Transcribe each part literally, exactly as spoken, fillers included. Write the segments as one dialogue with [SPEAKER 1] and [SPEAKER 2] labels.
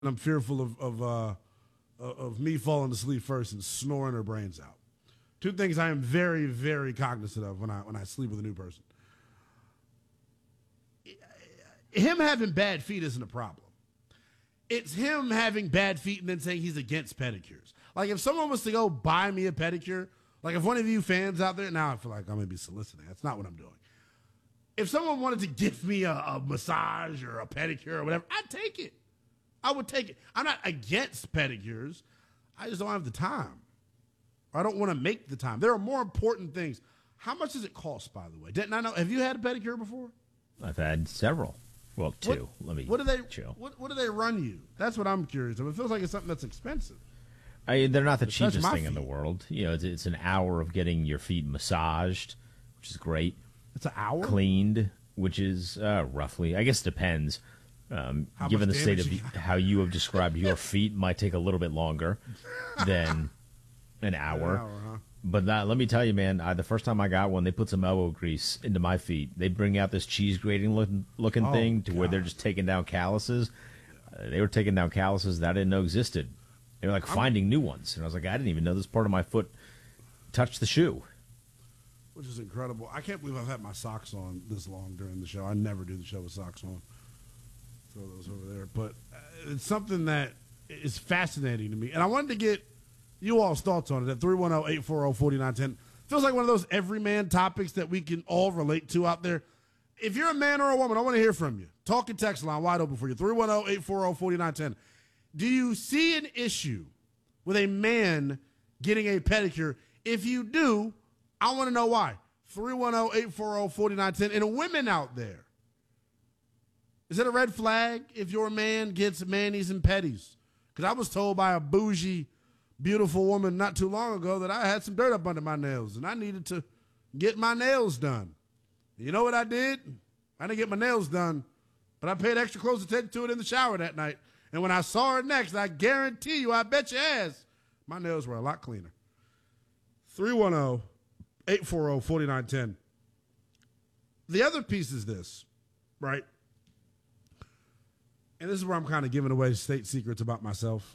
[SPEAKER 1] I'm fearful of of, uh, of me falling asleep first and snoring her brains out. Two things I am very, very cognizant of when I when I sleep with a new person. Him having bad feet isn't a problem. It's him having bad feet and then saying he's against pedicures. Like if someone was to go buy me a pedicure, like if one of you fans out there, now I feel like I'm going to be soliciting. That's not what I'm doing. If someone wanted to gift me a, a massage or a pedicure or whatever, I'd take it. I would take it. I'm not against pedicures. I just don't have the time. I don't want to make the time. There are more important things. How much does it cost, by the way? Didn't I know? Have you had a pedicure before?
[SPEAKER 2] I've had several. Well, two.
[SPEAKER 1] What,
[SPEAKER 2] Let me
[SPEAKER 1] what do they
[SPEAKER 2] chill.
[SPEAKER 1] What, what do they run you? That's what I'm curious about. It feels like it's something that's expensive.
[SPEAKER 2] I, they're not the
[SPEAKER 1] Touch
[SPEAKER 2] cheapest
[SPEAKER 1] my
[SPEAKER 2] thing in
[SPEAKER 1] feet.
[SPEAKER 2] the world. You know, it's, it's an hour of getting your feet massaged, which is great.
[SPEAKER 1] It's an hour?
[SPEAKER 2] Cleaned, which is uh, roughly, I guess it depends. Um,
[SPEAKER 1] How
[SPEAKER 2] given the
[SPEAKER 1] much
[SPEAKER 2] state
[SPEAKER 1] damage
[SPEAKER 2] of
[SPEAKER 1] you got?
[SPEAKER 2] how you have described your feet, might take a little bit longer than an hour.
[SPEAKER 1] An hour, huh?
[SPEAKER 2] But that, let me tell you, man, I, the first time I got one, they put some elbow grease into my feet. They bring out this cheese grating looking, looking
[SPEAKER 1] Oh,
[SPEAKER 2] thing to where
[SPEAKER 1] God.
[SPEAKER 2] they're just taking down calluses. Uh, they were taking down calluses that I didn't know existed. They were like finding new ones. And I was like, I didn't even know this part of my foot touched the shoe.
[SPEAKER 1] Which is incredible. I can't believe I've had my socks on this long during the show. I never do the show with socks on. Throw those over there. But uh, it's something that is fascinating to me. And I wanted to get you all's thoughts on it at three one zero, eight four zero, four nine one zero. Feels like one of those everyman topics that we can all relate to out there. If you're a man or a woman, I want to hear from you. Talk and text line wide open for you. three one zero, eight four zero, four nine one zero. Do you see an issue with a man getting a pedicure? If you do, I want to know why. three one zero, eight four zero, four nine one zero. And women out there, is it a red flag if your man gets manis and petties? Because I was told by a bougie, beautiful woman not too long ago that I had some dirt up under my nails and I needed to get my nails done. You know what I did? I didn't get my nails done, but I paid extra close attention to it in the shower that night. And when I saw her next, I guarantee you, I bet your ass, my nails were a lot cleaner. three one zero, eight four zero, four nine one zero. The other piece is this, right? And this is where I'm kind of giving away state secrets about myself.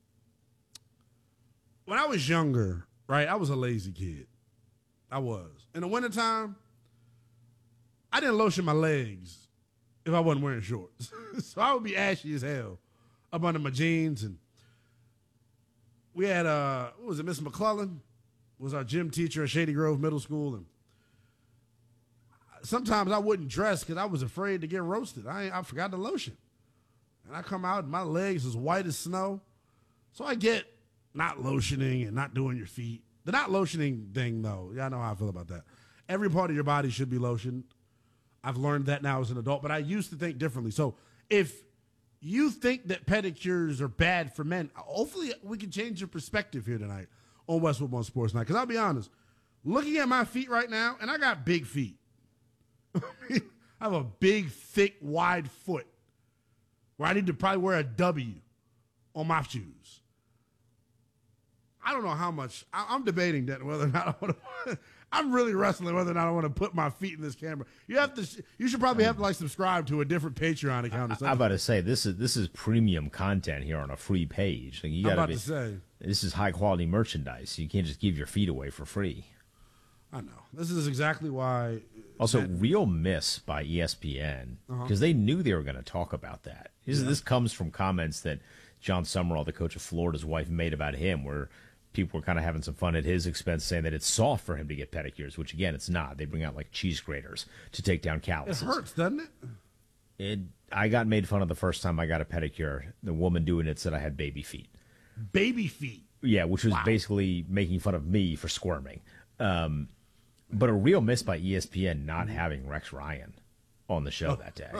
[SPEAKER 1] When I was younger, right, I was a lazy kid. I was. In the wintertime, I didn't lotion my legs if I wasn't wearing shorts. So I would be ashy as hell up under my jeans. And we had, uh, what was it, Miss McClellan was our gym teacher at Shady Grove Middle School. And sometimes I wouldn't dress because I was afraid to get roasted. I, I forgot to lotion. And I come out and my legs as white as snow. So I get not lotioning and not doing your feet. The not lotioning thing, though, y'all know how I feel about that. Every part of your body should be lotioned. I've learned that now as an adult, but I used to think differently. So if you think that pedicures are bad for men, hopefully we can change your perspective here tonight on Westwood One Sports Night. Because I'll be honest, looking at my feet right now, and I got big feet. I have a big, thick, wide foot where I need to probably wear a W on my shoes. I don't know how much. I, I'm debating that whether or not I want to. I'm really wrestling whether or not I want to put my feet in this camera. You have to. You should probably have to like subscribe to a different Patreon account or something.
[SPEAKER 2] I'm about to say this is this is premium content here on a free page. Like, you
[SPEAKER 1] I'm
[SPEAKER 2] gotta
[SPEAKER 1] about
[SPEAKER 2] be,
[SPEAKER 1] to say.
[SPEAKER 2] This is high quality merchandise. You can't just give your feet away for free.
[SPEAKER 1] I know. This is exactly why.
[SPEAKER 2] Also,
[SPEAKER 1] that,
[SPEAKER 2] real miss by E S P N because
[SPEAKER 1] Uh-huh.
[SPEAKER 2] they knew they were going to talk about that. This,
[SPEAKER 1] Yeah.
[SPEAKER 2] this comes from comments that John Summerall, the coach of Florida's wife, made about him, where people were kind of having some fun at his expense, saying that it's soft for him to get pedicures, which again, it's not. They bring out like cheese graters to take down
[SPEAKER 1] it
[SPEAKER 2] calluses.
[SPEAKER 1] hurts, doesn't it?
[SPEAKER 2] It. I got made fun of the first time I got a pedicure. The woman doing it said I had baby feet.
[SPEAKER 1] Baby feet.
[SPEAKER 2] Yeah, which was
[SPEAKER 1] Wow.
[SPEAKER 2] basically making fun of me for squirming. Um, but a real miss by E S P N not having Rex Ryan on the show that day.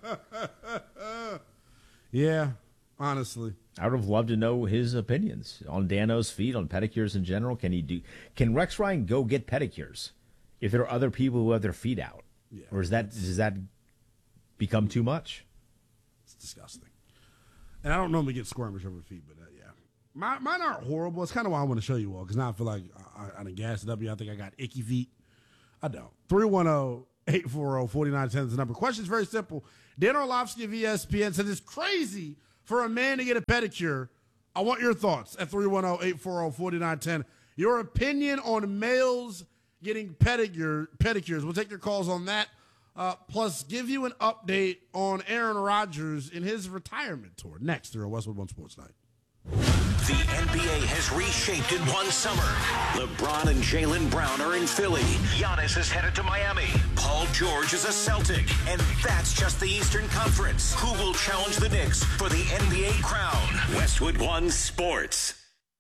[SPEAKER 1] Yeah, honestly.
[SPEAKER 2] I would have loved to know his opinions on Dano's feet, on pedicures in general. Can he do? Can Rex Ryan go get pedicures if there are other people who have their feet out,
[SPEAKER 1] Yeah,
[SPEAKER 2] or is that does that become too much?
[SPEAKER 1] It's disgusting. And I don't normally get squirmish over feet, but uh, yeah. My, mine aren't horrible. It's kind of why I want to show you all, because now I feel like I, I, I done gassed it up. I think I got icky feet. I don't. three one zero, eight four zero, four nine one zero is the number. Question's very simple. Dan Orlovsky of E S P N said it's crazy for a man to get a pedicure. I want your thoughts at three one zero, eight four zero, four nine one zero. Your opinion on males getting pedicure, pedicures. We'll take your calls on that. Uh, plus, give you an update on Aaron Rodgers in his retirement tour. Next, here on Westwood One Sports Night.
[SPEAKER 3] The N B A has reshaped in one summer. LeBron and Jaylen Brown are in Philly. Giannis is headed to Miami. Paul George is a Celtic. And that's just the Eastern Conference. Who will challenge the Knicks for the N B A crown? Westwood One Sports.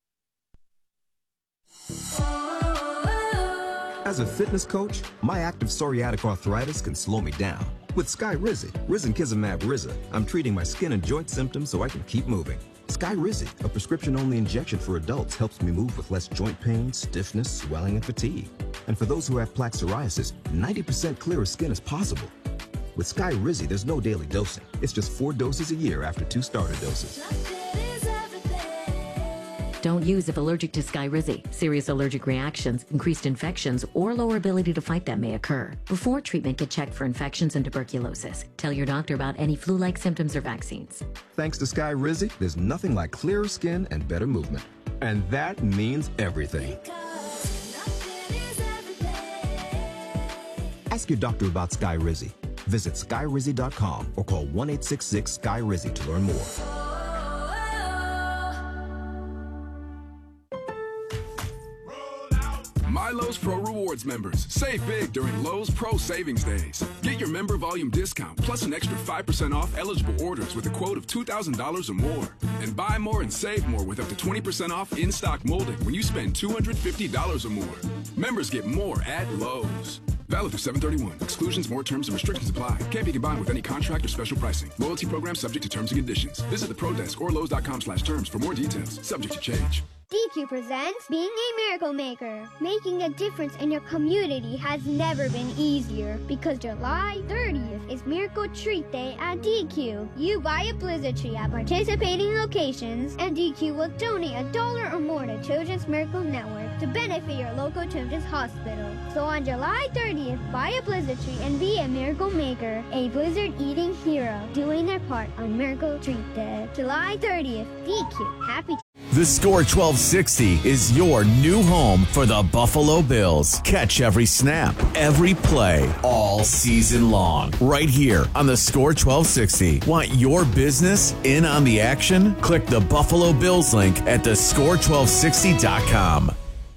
[SPEAKER 4] As a fitness coach, my active psoriatic arthritis can slow me down. With Skyrizi, Risankizumab Riza, I'm treating my skin and joint symptoms so I can keep moving. Skyrizi, a prescription-only injection for adults, helps me move with less joint pain, stiffness, swelling, and fatigue. And for those who have plaque psoriasis, ninety percent clearer skin is possible. With Skyrizi, there's no daily dosing. It's just four doses a year after two starter doses.
[SPEAKER 5] Don't use if allergic to Skyrizi. Serious allergic reactions, increased infections, or lower ability to fight them may occur. Before treatment, get checked for infections and tuberculosis. Tell your doctor about any flu-like symptoms or vaccines.
[SPEAKER 4] Thanks to Skyrizi, there's nothing like clearer skin and better movement. And that means everything. Ask your doctor about Skyrizi. Visit Skyrizi dot com or call one eight six six Sky Rizi to learn more.
[SPEAKER 6] My Lowe's Pro Rewards members, save big during Lowe's Pro Savings Days. Get your member volume discount plus an extra five percent off eligible orders with a quote of two thousand dollars or more. And buy more and save more with up to twenty percent off in-stock molding when you spend two hundred fifty dollars or more. Members get more at Lowe's. Valid through seven thirty-one. Exclusions, more terms, and restrictions apply. Can't be combined with any contract or special pricing. Loyalty program subject to terms and conditions. Visit the Pro Desk or Lowe's dot com slash terms for more details. Subject to change.
[SPEAKER 7] D Q presents Being a Miracle Maker. Making a difference in your community has never been easier because July thirtieth is Miracle Treat Day at D Q. You buy a blizzard tree at participating locations and D Q will donate a dollar or more to Children's Miracle Network to benefit your local children's hospital. So on July thirtieth, buy a blizzard tree and be a miracle maker, a blizzard-eating hero, doing their part on Miracle Treat Day. July thirtieth, D Q. Happy
[SPEAKER 8] The Score twelve sixty is your new home for the Buffalo Bills. Catch every snap, every play, all season long. Right here on the Score twelve sixty. Want your business in on the action? Click the Buffalo Bills link at the score twelve sixty dot com.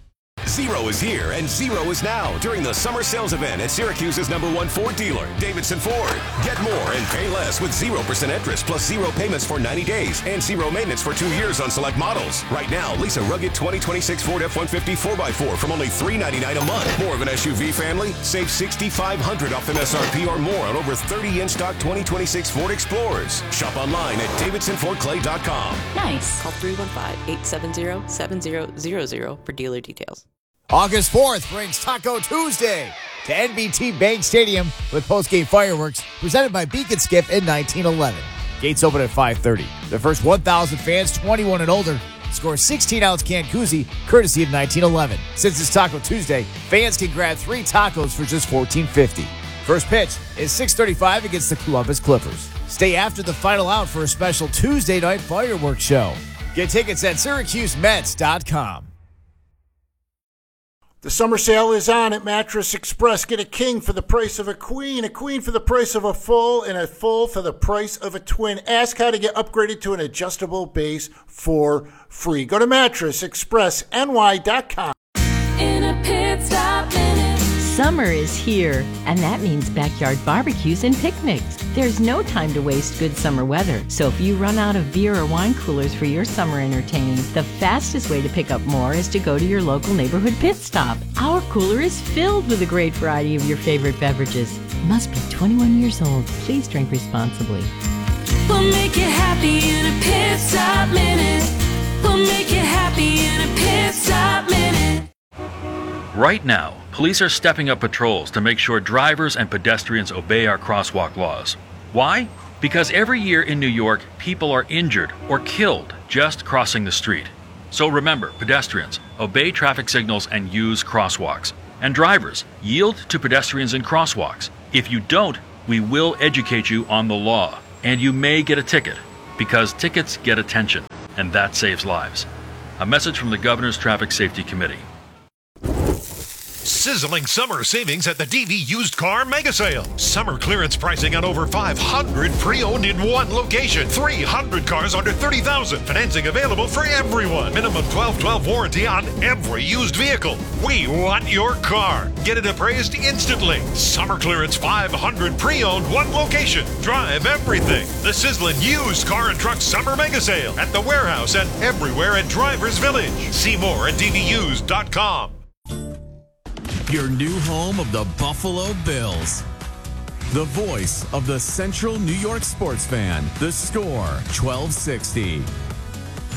[SPEAKER 3] Zero is here and zero is now during the summer sales event at Syracuse's number one Ford dealer, Davidson Ford. Get more and pay less with zero percent interest plus zero payments for ninety days and zero maintenance for two years on select models. Right now, lease a rugged twenty twenty-six Ford F one fifty four by four from only three hundred ninety-nine dollars a month. More of an S U V family? Save six thousand five hundred dollars off M S R P or more on over thirty in-stock twenty twenty-six Ford Explorers. Shop online at davidson ford clay dot com.
[SPEAKER 9] Nice. Call three one five, eight seven zero, seven zero zero zero for dealer details.
[SPEAKER 10] August fourth brings Taco Tuesday to N B T Bank Stadium with post-game fireworks presented by Beacon Skip in nineteen eleven. Gates open at five thirty. The first one thousand fans, twenty-one and older, score sixteen ounce can koozie courtesy of nineteen eleven. Since it's Taco Tuesday, fans can grab three tacos for just fourteen fifty. First pitch is six thirty-five against the Columbus Clippers. Stay after the final out for a special Tuesday night fireworks show. Get tickets at Syracuse Mets dot com.
[SPEAKER 11] The summer sale is on at Mattress Express. Get a king for the price of a queen, a queen for the price of a full, and a full for the price of a twin. Ask how to get upgraded to an adjustable base for free. Go to mattress express n y dot com.
[SPEAKER 12] In a pit stop minute. Summer is here, and that means backyard barbecues and picnics. There's no time to waste good summer weather, so if you run out of beer or wine coolers for your summer entertaining, the fastest way to pick up more is to go to your local neighborhood pit stop. Our cooler is filled with a great variety of your favorite beverages. Must be twenty-one years old. Please drink responsibly. We'll make you happy in a pit stop minute. We'll make you happy in a pit stop minute.
[SPEAKER 13] Right now, police are stepping up patrols to make sure drivers and pedestrians obey our crosswalk laws. Why? Because every year in New York, people are injured or killed just crossing the street. So remember, pedestrians, obey traffic signals and use crosswalks. And drivers, yield to pedestrians in crosswalks. If you don't, we will educate you on the law, and you may get a ticket. Because tickets get attention, and that saves lives. A message from the Governor's Traffic Safety Committee.
[SPEAKER 14] Sizzling summer savings at the D V Used Car Mega Sale. Summer clearance pricing on over five hundred pre-owned in one location. three hundred cars under thirty thousand dollars. Financing available for everyone. Minimum twelve twelve warranty on every used vehicle. We want your car. Get it appraised instantly. Summer clearance five hundred pre-owned, one location. Drive everything. The sizzling Used Car and Truck Summer Mega Sale at the warehouse and everywhere at Drivers Village. See more at D V used dot com.
[SPEAKER 8] Your new home of the Buffalo Bills. The voice of the Central New York sports fan. The Score twelve sixty.